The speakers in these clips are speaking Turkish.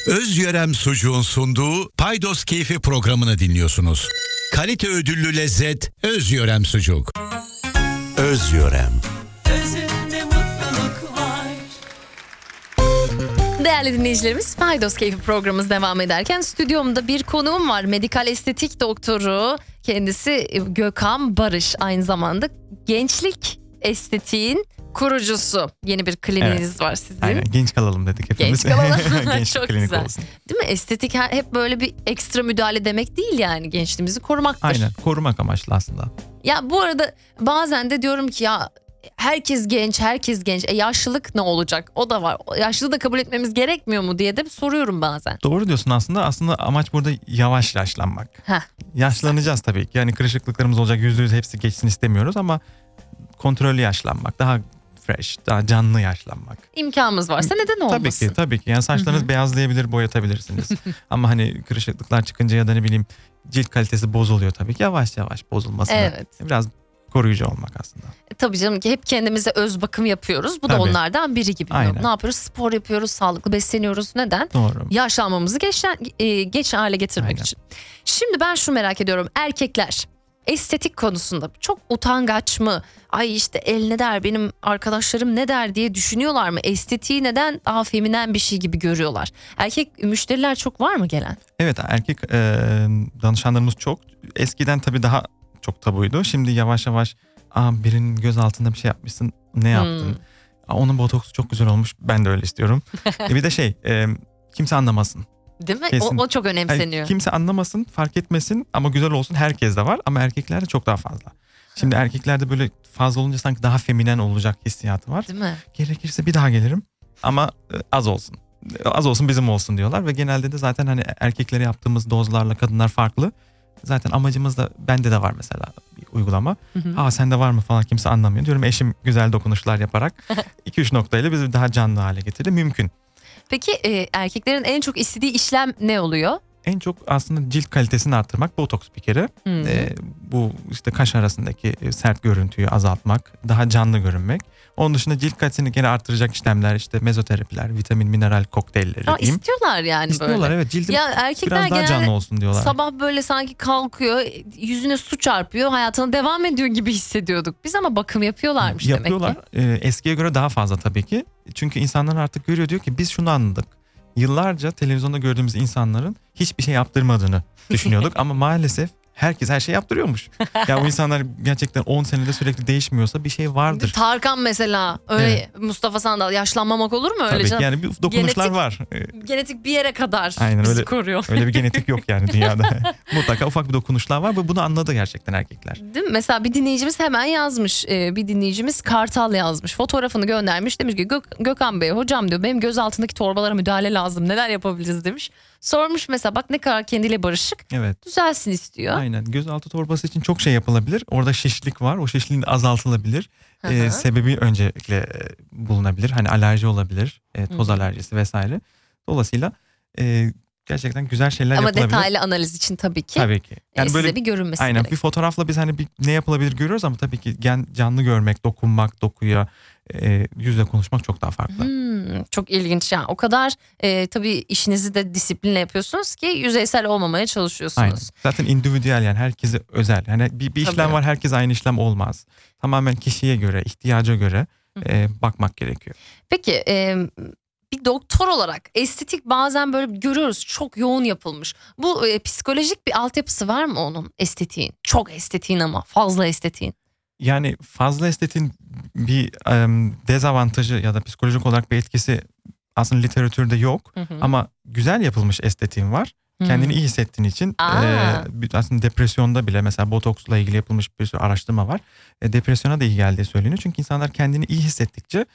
Özyörem Sucuğun sunduğu Paydos Keyfi programını dinliyorsunuz. Kalite ödüllü lezzet Özyörem Sucuk. Özyörem. Özünde mutluluk var. Değerli dinleyicilerimiz, Paydos Keyfi programımız devam ederken stüdyomda bir konuğum var. Medikal estetik doktoru, kendisi Gökhan Barış, aynı zamanda gençlik estetiğin kurucusu. Yeni bir kliniğiniz var sizin. Aynen, genç kalalım dedik hepimiz. Genç kalalım. Gençlik Çok klinik güzel. olsun. Değil mi? Estetik hep böyle bir ekstra müdahale demek değil yani. Gençliğimizi korumaktır. Aynen, korumak amaçlı aslında. Ya bu arada bazen de diyorum ki ya herkes genç, herkes genç. Yaşlılık ne olacak? O da var. Yaşlılığı da kabul etmemiz gerekmiyor mu diye de soruyorum bazen. Doğru diyorsun aslında. Aslında amaç burada yavaş yaşlanmak. Heh. Yaşlanacağız tabii ki. Yani kırışıklıklarımız olacak, %100 hepsi geçsin istemiyoruz ama kontrollü yaşlanmak, daha fresh, daha canlı yaşlanmak. İmkanımız varsa neden olmasın? Tabii ki. Yani saçlarınız beyazlayabilir, boyatabilirsiniz. Ama hani kırışıklıklar çıkınca ya da ne bileyim cilt kalitesi bozuluyor tabii ki. Yavaş yavaş bozulmasına Evet. biraz koruyucu olmak aslında. Tabii canım ki hep kendimize öz bakım yapıyoruz. Bu da Tabii. onlardan biri gibi. Aynen. Ne yapıyoruz? Spor yapıyoruz, sağlıklı besleniyoruz. Neden? Doğru. Yaşlanmamızı geç hale getirmek Aynen. için. Şimdi ben şunu merak ediyorum. Erkekler estetik konusunda çok utangaç mı? Ay işte el ne der, benim arkadaşlarım ne der diye düşünüyorlar mı? Estetiği neden daha feminen bir şey gibi görüyorlar? Erkek müşteriler çok var mı gelen? Evet, erkek danışanlarımız çok. Eskiden tabii daha çok tabuydu. Şimdi yavaş yavaş birinin göz altında bir şey yapmışsın, ne yaptın? Onun botoksu çok güzel olmuş, ben de öyle istiyorum. Bir de kimse anlamasın. Değil mi? Kesin. O çok önemseniyor. Yani kimse anlamasın, fark etmesin ama güzel olsun, herkes de var ama erkeklerde çok daha fazla. Şimdi erkeklerde böyle fazla olunca sanki daha feminen olacak hissiyatı var. Değil mi? Gerekirse bir daha gelirim ama az olsun. Az olsun bizim olsun diyorlar ve genelde de zaten hani erkeklere yaptığımız dozlarla kadınlar farklı. Zaten amacımız da, bende de var mesela bir uygulama. Sende var mı falan, kimse anlamıyor. Diyorum eşim güzel dokunuşlar yaparak 2-3 noktayla bizi daha canlı hale getirdi. Mümkün. Peki erkeklerin en çok istediği işlem ne oluyor? En çok aslında cilt kalitesini arttırmak, botoks bir kere. Bu işte kaş arasındaki sert görüntüyü azaltmak, daha canlı görünmek. Onun dışında cilt kalitesini gene arttıracak işlemler, işte mezoterapiler, vitamin mineral kokteylleri diyeyim. İstiyorlar yani İstiyorlar, böyle. evet, cildim Ya erkekler biraz daha genelde canlı olsun diyorlar. sabah böyle sanki kalkıyor, yüzüne su çarpıyor, hayatına devam ediyor gibi hissediyorduk. Biz ama bakım yapıyorlarmış Yapıyorlar. demek ki. Eskiye göre daha fazla tabii ki. Çünkü insanlar artık görüyor, diyor ki biz şunu anladık. Yıllarca televizyonda gördüğümüz insanların hiçbir şey yaptırmadığını düşünüyorduk ama maalesef herkes her şey yaptırıyormuş. Ya bu insanlar gerçekten 10 senede sürekli değişmiyorsa bir şey vardır. Tarkan mesela öyle, Mustafa Sandal, yaşlanmamak olur mu öyle Tabii ki, canım? yani bir dokunuşlar Genetik- var. Genetik bir yere kadar Aynen, bizi öyle- koruyor. Öyle bir genetik yok yani dünyada. Mutlaka ufak bir dokunuşlar var ve bunu anladı gerçekten erkekler. Değil mi? Mesela bir dinleyicimiz hemen yazmış. Bir dinleyicimiz Kartal yazmış. Fotoğrafını göndermiş. Demiş ki Gökhan Bey, hocam diyor, benim göz altındaki torbalara müdahale lazım. Neler yapabiliriz demiş. Sormuş mesela, bak ne kadar kendiyle barışık. Evet. Düzelsin istiyor. Aynen. Gözaltı torbası için çok şey yapılabilir. Orada şişlik var. O şişliğin azaltılabilir. Hı hı. Sebebi öncelikle bulunabilir. Hani alerji olabilir. Toz alerjisi vesaire. Dolayısıyla gerçekten güzel şeyler Ama yapılabilir. detaylı analiz için tabii ki. Tabii ki. Size bir görünmesi aynen gerek. bir fotoğrafla biz hani ne yapılabilir görüyoruz ama tabii ki canlı görmek, dokunmak, dokuya, yüzle konuşmak çok daha farklı. Çok ilginç yani. O kadar tabii işinizi de disiplinle yapıyorsunuz ki yüzeysel olmamaya çalışıyorsunuz. Aynen. Zaten individual, yani herkese özel. Yani bir işlem Tabii. var, herkes aynı işlem olmaz. Tamamen kişiye göre, ihtiyaca göre bakmak gerekiyor. Peki bir doktor olarak estetik bazen böyle görüyoruz, çok yoğun yapılmış. Bu psikolojik bir altyapısı var mı onun, estetiğin? Çok estetiğin ama fazla estetiğin. Yani fazla estetiğin bir dezavantajı ya da psikolojik olarak bir etkisi aslında literatürde yok. Ama güzel yapılmış estetiğin var. Kendini iyi hissettiğin için aslında depresyonda bile mesela botoksla ilgili yapılmış bir sürü araştırma var. Depresyona da iyi geldiği söyleniyor. Çünkü insanlar kendini iyi hissettikçe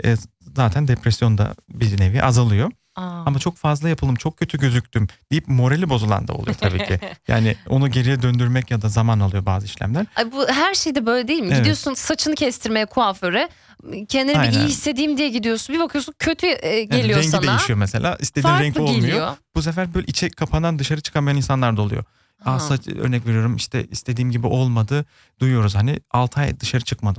zaten depresyonda bir nevi azalıyor. Ama çok fazla yapılım, çok kötü gözüktüm deyip morali bozulan da oluyor tabii ki. Yani onu geriye döndürmek ya da zaman alıyor bazı işlemler. Ay, bu her şeyde böyle değil mi? Evet. Gidiyorsun saçını kestirmeye kuaföre. Kendini bir Aynen. iyi hissedeyim diye gidiyorsun. Bir bakıyorsun kötü Yani geliyor rengi sana. değişiyor mesela. İstediğin Farklı renkte olmuyor. geliyor. Bu sefer böyle içe kapanan, dışarı çıkamayan insanlar da oluyor. Saç, örnek veriyorum, işte istediğim gibi olmadı. Duyuyoruz hani 6 ay dışarı çıkmadım.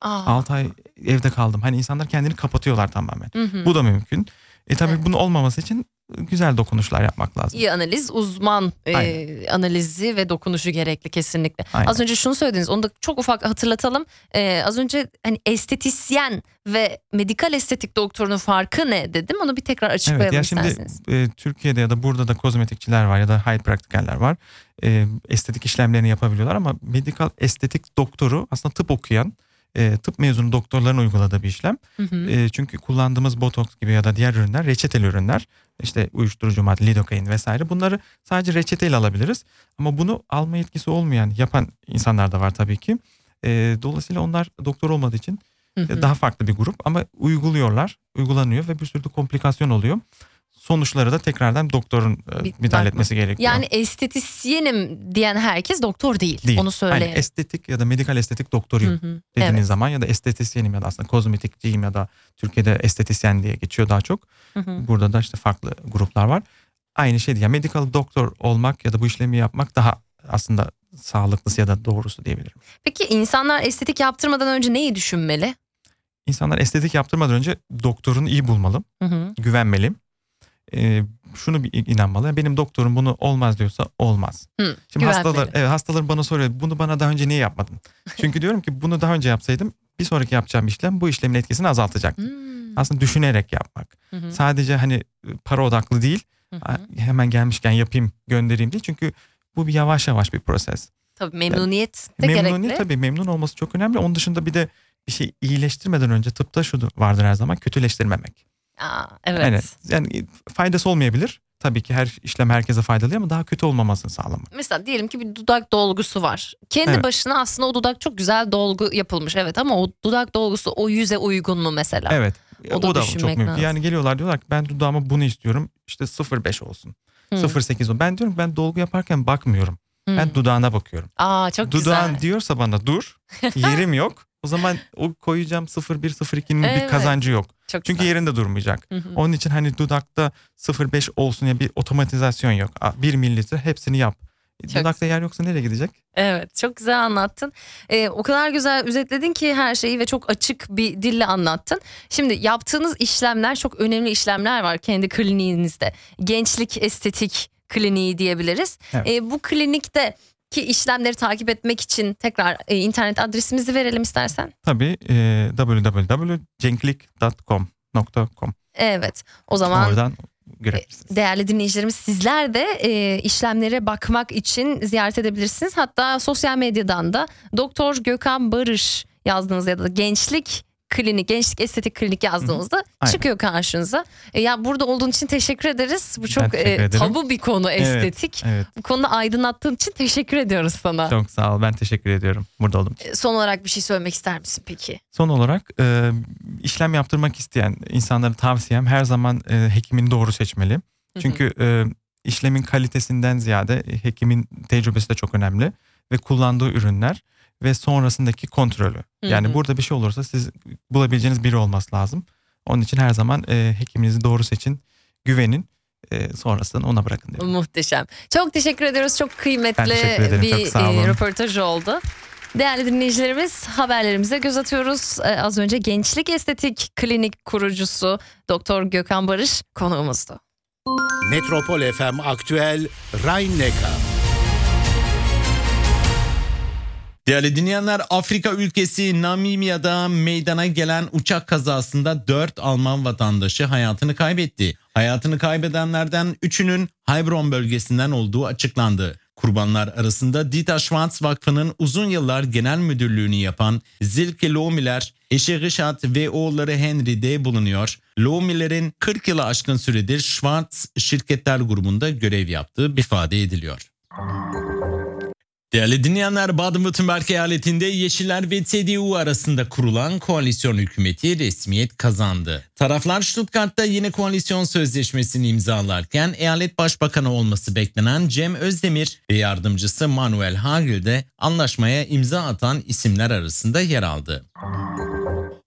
6 ay evde kaldım. Hani insanlar kendini kapatıyorlar tamamen. Bu da mümkün. Tabii Evet. bunun olmaması için güzel dokunuşlar yapmak lazım. İyi analiz, uzman analizi ve dokunuşu gerekli kesinlikle. Aynen. Az önce şunu söylediniz, onu da çok ufak hatırlatalım. Az önce hani estetisyen ve medikal estetik doktorunun farkı ne dedim, onu bir tekrar açıklayalım ya isterseniz. şimdi Türkiye'de ya da burada da kozmetikçiler var ya da heilpraktikeller var. Estetik işlemlerini yapabiliyorlar ama medikal estetik doktoru aslında tıp okuyan, tıp mezunu doktorların uyguladığı bir işlem. Çünkü kullandığımız botoks gibi ya da diğer ürünler reçeteli ürünler. İşte uyuşturucu madde, lidokain vesaire, bunları sadece reçeteyle alabiliriz. Ama bunu alma yetkisi olmayan, yapan insanlar da var tabii ki. Dolayısıyla onlar doktor olmadığı için daha farklı bir grup ama uygulanıyor ve bir sürü de komplikasyon oluyor. Sonuçları da tekrardan doktorun müdahale etmesi gerekiyor. Yani estetisyenim diyen herkes doktor değil. Onu söyleyelim. Yani estetik ya da medikal estetik doktoruyum dediğiniz zaman ya da estetisyenim ya da aslında kozmetikçiyim ya da Türkiye'de estetisyen diye geçiyor daha çok. Burada da işte farklı gruplar var. Aynı şey değil. Yani medikal doktor olmak ya da bu işlemi yapmak daha aslında sağlıklısı ya da doğrusu diyebilirim. Peki insanlar estetik yaptırmadan önce neyi düşünmeli? İnsanlar estetik yaptırmadan önce doktorunu iyi bulmalı, güvenmeli. Şunu bir inanmalı. Benim doktorum bunu olmaz diyorsa olmaz. Şimdi hastalar bana soruyor, bunu bana daha önce niye yapmadın? Çünkü diyorum ki bunu daha önce yapsaydım bir sonraki yapacağım işlem bu işlemin etkisini azaltacaktı. Aslında düşünerek yapmak. Sadece hani para odaklı değil, hemen gelmişken yapayım göndereyim değil. Çünkü bu bir yavaş bir proses. Tabii memnuniyet de gerekli. Tabii memnun olması çok önemli. Onun dışında bir de bir şey iyileştirmeden önce tıpta şu vardır her zaman, kötüleştirmemek. Evet. Yani faydası olmayabilir. Tabii ki her işlem herkese faydalı ama daha kötü olmamasını sağlamak. Mesela diyelim ki bir dudak dolgusu var. Kendi başına aslında o dudak çok güzel dolgu yapılmış. Evet, ama o dudak dolgusu o yüze uygun mu mesela? Evet. O da çok mümkün. lazım. Yani geliyorlar, diyorlar ki ben dudağıma bunu istiyorum. İşte 0.5 olsun. 0.8 olsun. Ben diyorum ki ben dolgu yaparken bakmıyorum. Ben dudağına bakıyorum. Çok Dudağın güzel. diyorsa bana dur. Yerim yok. O zaman o koyacağım 0.1 0.2'nin bir kazancı yok. Çok Çünkü güzel. yerinde durmayacak. Onun için hani dudakta 0.5 olsun ya bir otomatizasyon yok. 1 mililitre hepsini yap. Dudakta yer yoksa nereye gidecek? Evet, çok güzel anlattın. O kadar güzel özetledin ki her şeyi ve çok açık bir dille anlattın. Şimdi yaptığınız işlemler, çok önemli işlemler var kendi kliniğinizde. Gençlik estetik kliniği diyebiliriz. Evet. Bu klinikte ki işlemleri takip etmek için tekrar internet adresimizi verelim istersen. Tabii www.cenklik.com. Evet, o zaman oradan görebilirsiniz. değerli dinleyicilerimiz, sizler de işlemlere bakmak için ziyaret edebilirsiniz. Hatta sosyal medyadan da Doktor Gökhan Barış yazdığınızda ya da gençlik estetik klinik yazdığınızda çıkıyor karşınıza. Ya burada olduğun için teşekkür ederiz. Bu çok tabu bir konu, estetik. Evet. Bu konuda aydınlattığın için teşekkür ediyoruz sana. Çok sağ ol. Ben teşekkür ediyorum burada olduğum için. Son olarak bir şey söylemek ister misin peki? Son olarak işlem yaptırmak isteyen insanlara tavsiyem her zaman hekimini doğru seçmeli. Çünkü işlemin kalitesinden ziyade hekimin tecrübesi de çok önemli ve kullandığı ürünler ve sonrasındaki kontrolü. Yani burada bir şey olursa siz bulabileceğiniz biri olması lazım. Onun için her zaman hekiminizi doğru seçin, güvenin. Sonrasını ona bırakın diyorum. Muhteşem. Çok teşekkür ediyoruz. Çok kıymetli bir röportaj oldu. Değerli dinleyicilerimiz, haberlerimize göz atıyoruz. Az önce Gençlik Estetik Klinik kurucusu Doktor Gökhan Barış konuğumuzdu. Metropol FM Aktüel Rhein-Neckar. Değerli dinleyenler, Afrika ülkesi Namibya'da meydana gelen uçak kazasında 4 Alman vatandaşı hayatını kaybetti. Hayatını kaybedenlerden 3'ünün Heilbronn bölgesinden olduğu açıklandı. Kurbanlar arasında Dieter Schwarz Vakfı'nın uzun yıllar genel müdürlüğünü yapan Silke Lohmiller, eşi Richard ve oğulları Henry de bulunuyor. Lohmiller'in 40 yılı aşkın süredir Schwarz Şirketler grubunda görev yaptığı ifade ediliyor. Değerli dinleyenler, Baden-Württemberg eyaletinde Yeşiller ve CDU arasında kurulan koalisyon hükümeti resmiyet kazandı. Taraflar Stuttgart'ta yeni koalisyon sözleşmesini imzalarken eyalet başbakanı olması beklenen Cem Özdemir ve yardımcısı Manuel Hagel de anlaşmaya imza atan isimler arasında yer aldı.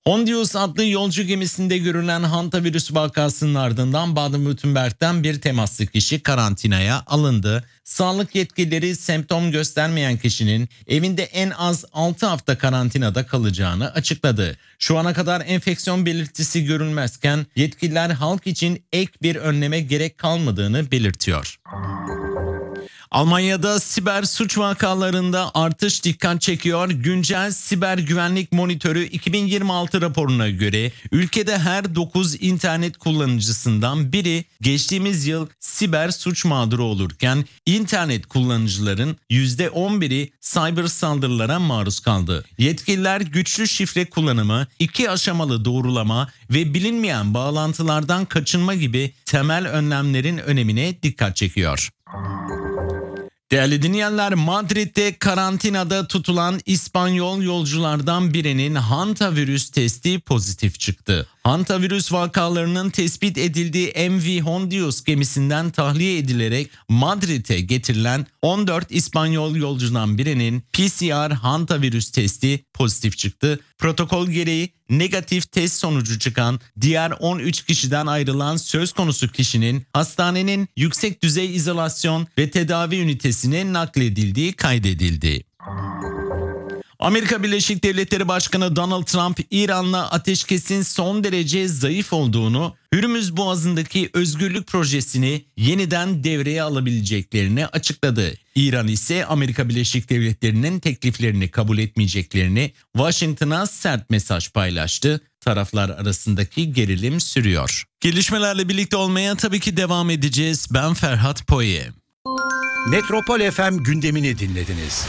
Hondius adlı yolcu gemisinde görülen hantavirüs vakasının ardından Baden-Württemberg'den bir temaslı kişi karantinaya alındı. Sağlık yetkilileri semptom göstermeyen kişinin evinde en az 6 hafta karantinada kalacağını açıkladı. Şu ana kadar enfeksiyon belirtisi görülmezken yetkililer halk için ek bir önleme gerek kalmadığını belirtiyor. Almanya'da siber suç vakalarında artış dikkat çekiyor. Güncel siber güvenlik monitörü 2026 raporuna göre ülkede her 9 internet kullanıcısından biri geçtiğimiz yıl siber suç mağduru olurken internet kullanıcıların %11'i cyber saldırılara maruz kaldı. Yetkililer güçlü şifre kullanımı, 2 aşamalı doğrulama ve bilinmeyen bağlantılardan kaçınma gibi temel önlemlerin önemine dikkat çekiyor. Değerli dinleyenler, Madrid'de karantinada tutulan İspanyol yolculardan birinin hantavirüs testi pozitif çıktı. Hantavirüs vakalarının tespit edildiği MV Hondius gemisinden tahliye edilerek Madrid'e getirilen 14 İspanyol yolcudan birinin PCR hantavirüs testi pozitif çıktı. Protokol gereği negatif test sonucu çıkan diğer 13 kişiden ayrılan söz konusu kişinin hastanenin yüksek düzey izolasyon ve tedavi ünitesine nakledildiği kaydedildi. Amerika Birleşik Devletleri Başkanı Donald Trump, İran'la ateşkesin son derece zayıf olduğunu, Hürmüz Boğazı'ndaki özgürlük projesini yeniden devreye alabileceklerini açıkladı. İran ise Amerika Birleşik Devletleri'nin tekliflerini kabul etmeyeceklerini, Washington'a sert mesaj paylaştı. Taraflar arasındaki gerilim sürüyor. Gelişmelerle birlikte olmaya tabii ki devam edeceğiz. Ben Ferhat Poye. Metropol FM gündemini dinlediniz.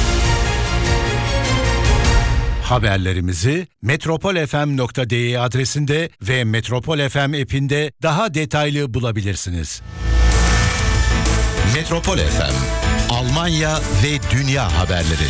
Haberlerimizi metropolfm.de adresinde ve Metropol FM app'inde daha detaylı bulabilirsiniz. Metropol FM, Almanya ve dünya haberleri.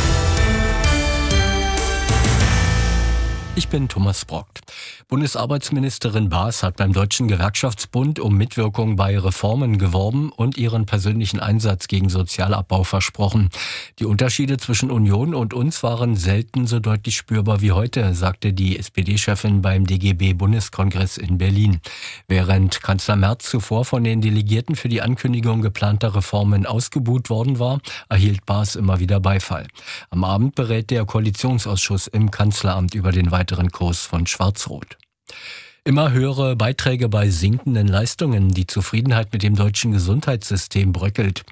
Ich bin Thomas Brockt. Bundesarbeitsministerin Baas hat beim Deutschen Gewerkschaftsbund um Mitwirkung bei Reformen geworben und ihren persönlichen Einsatz gegen Sozialabbau versprochen. Die Unterschiede zwischen Union und uns waren selten so deutlich spürbar wie heute, sagte die SPD-Chefin beim DGB-Bundeskongress in Berlin. Während Kanzler Merz zuvor von den Delegierten für die Ankündigung geplanter Reformen ausgebuht worden war, erhielt Baas immer wieder Beifall. Am Abend berät der Koalitionsausschuss im Kanzleramt über den weiteren Kurs von Schwarz-Rot. Immer höhere Beiträge bei sinkenden Leistungen. Die Zufriedenheit mit dem deutschen Gesundheitssystem bröckelt.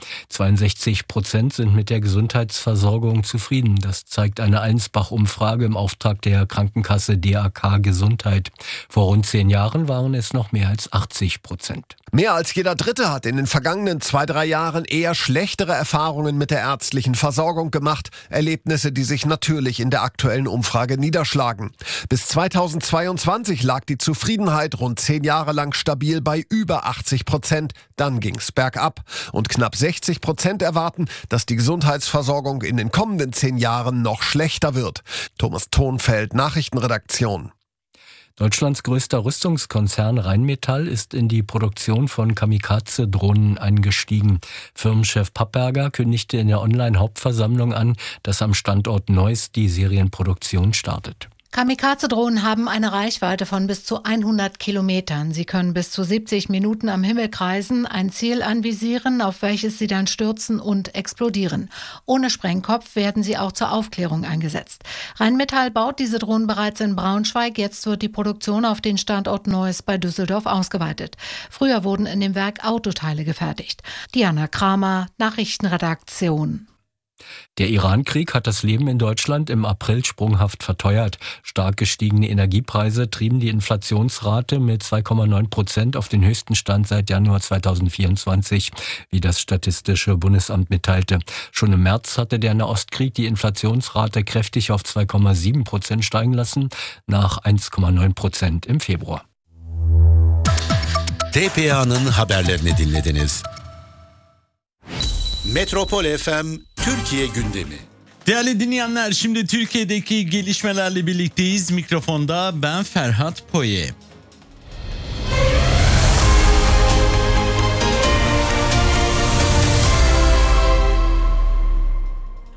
62% sind mit der Gesundheitsversorgung zufrieden. Das zeigt eine Allensbach-Umfrage im Auftrag der Krankenkasse DAK Gesundheit. Vor rund 10 Jahren waren es noch mehr als 80%. Mehr als jeder Dritte hat in den vergangenen 2-3 Jahren eher schlechtere Erfahrungen mit der ärztlichen Versorgung gemacht. Erlebnisse, die sich natürlich in der aktuellen Umfrage niederschlagen. Bis 2022 lag die Zufriedenheit rund 10 Jahre lang stabil bei über 80%. Dann ging's bergab. Und knapp 60% erwarten, dass die Gesundheitsversorgung in den kommenden 10 Jahren noch schlechter wird. Thomas Thonfeld, Nachrichtenredaktion. Deutschlands größter Rüstungskonzern Rheinmetall ist in die Produktion von Kamikaze-Drohnen eingestiegen. Firmenchef Papperger kündigte in der Online-Hauptversammlung an, dass am Standort Neuss die Serienproduktion startet. Kamikaze-Drohnen haben eine Reichweite von bis zu 100 Kilometern. Sie können bis zu 70 Minuten am Himmel kreisen, ein Ziel anvisieren, auf welches sie dann stürzen und explodieren. Ohne Sprengkopf werden sie auch zur Aufklärung eingesetzt. Rheinmetall baut diese Drohnen bereits in Braunschweig. Jetzt wird die Produktion auf den Standort Neuss bei Düsseldorf ausgeweitet. Früher wurden in dem Werk Autoteile gefertigt. Diana Kramer, Nachrichtenredaktion. Der Iran-Krieg hat das Leben in Deutschland im April sprunghaft verteuert. Stark gestiegene Energiepreise trieben die Inflationsrate mit 2,9% auf den höchsten Stand seit Januar 2024, wie das Statistische Bundesamt mitteilte. Schon im März hatte der Nahostkrieg die Inflationsrate kräftig auf 2,7% steigen lassen, nach 1,9% im Februar. TPA'nın haberlerini dinlediniz. Metropol FM Türkiye gündemi. Değerli dinleyenler, şimdi Türkiye'deki gelişmelerle birlikteyiz. Mikrofonda ben Ferhat Poye.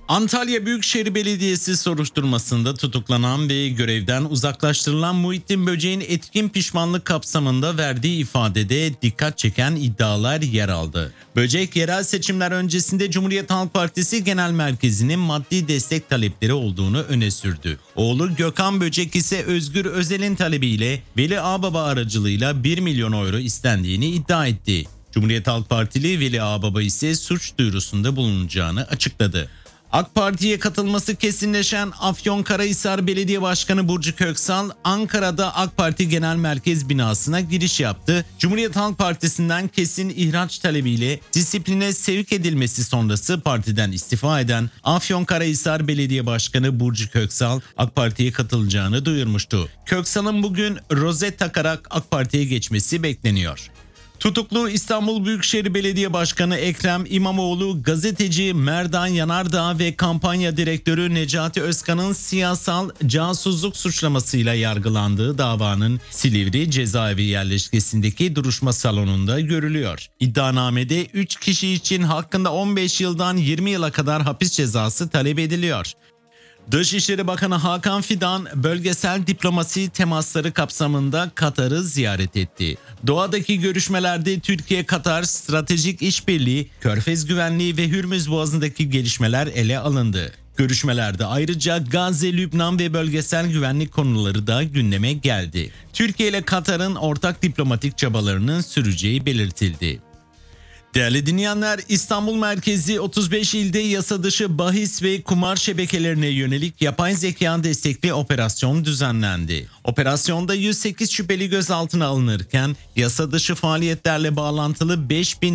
Antalya Büyükşehir Belediyesi soruşturmasında tutuklanan ve görevden uzaklaştırılan Muhittin Böcek'in etkin pişmanlık kapsamında verdiği ifadede dikkat çeken iddialar yer aldı. Böcek, yerel seçimler öncesinde Cumhuriyet Halk Partisi Genel Merkezi'nin maddi destek talepleri olduğunu öne sürdü. Oğlu Gökhan Böcek ise Özgür Özel'in talebiyle Veli Ağbaba aracılığıyla 1 milyon euro istendiğini iddia etti. Cumhuriyet Halk Partili Veli Ağbaba ise suç duyurusunda bulunacağını açıkladı. AK Parti'ye katılması kesinleşen Afyonkarahisar Belediye Başkanı Burcu Köksal, Ankara'da AK Parti Genel Merkez binasına giriş yaptı. Cumhuriyet Halk Partisi'nden kesin ihraç talebiyle disipline sevk edilmesi sonrası partiden istifa eden Afyonkarahisar Belediye Başkanı Burcu Köksal, AK Parti'ye katılacağını duyurmuştu. Köksal'ın bugün rozet takarak AK Parti'ye geçmesi bekleniyor. Tutuklu İstanbul Büyükşehir Belediye Başkanı Ekrem İmamoğlu, gazeteci Merdan Yanardağ ve kampanya direktörü Necati Özkan'ın siyasal casusluk suçlamasıyla yargılandığı davanın Silivri cezaevi yerleşkesindeki duruşma salonunda görülüyor. İddianamede 3 kişi için hakkında 15 yıldan 20 yıla kadar hapis cezası talep ediliyor. Dışişleri Bakanı Hakan Fidan, bölgesel diplomasi temasları kapsamında Katar'ı ziyaret etti. Doğadaki görüşmelerde Türkiye-Katar stratejik işbirliği, Körfez güvenliği ve Hürmüz Boğazı'ndaki gelişmeler ele alındı. Görüşmelerde ayrıca Gazze, Lübnan ve bölgesel güvenlik konuları da gündeme geldi. Türkiye ile Katar'ın ortak diplomatik çabalarının süreceği belirtildi. Değerli dinleyenler, İstanbul merkezi 35 ilde yasa dışı bahis ve kumar şebekelerine yönelik yapay zeka destekli operasyon düzenlendi. Operasyonda 108 şüpheli gözaltına alınırken yasa dışı faaliyetlerle bağlantılı 5000